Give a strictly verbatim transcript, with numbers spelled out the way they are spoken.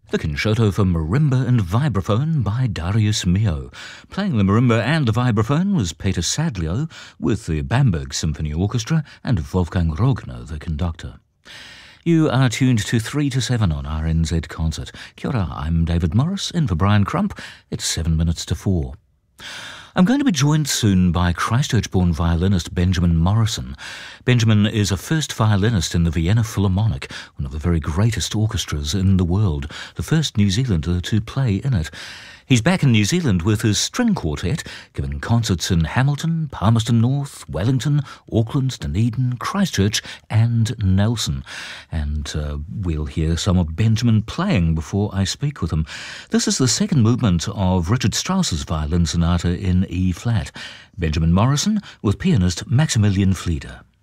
The Concerto for Marimba and Vibraphone by Darius Milhaud. Playing the marimba and the vibraphone was Peter Sadlio with the Bamberg Symphony Orchestra and Wolfgang Rogner, the conductor. You are tuned to three to seven on R N Z Concert. Kia ora, I'm David Morris, in for Brian Crump. It's seven minutes to four. I'm going to be joined soon by Christchurch-born violinist Benjamin Morrison. Benjamin is a first violinist in the Vienna Philharmonic, one of the very greatest orchestras in the world, the first New Zealander to play in it. He's back in New Zealand with his string quartet, giving concerts in Hamilton, Palmerston North, Wellington, Auckland, Dunedin, Christchurch and Nelson. And uh, we'll hear some of Benjamin playing before I speak with him. This is the second movement of Richard Strauss's Violin Sonata in E-flat. Benjamin Morrison with pianist Maximilian Flieder.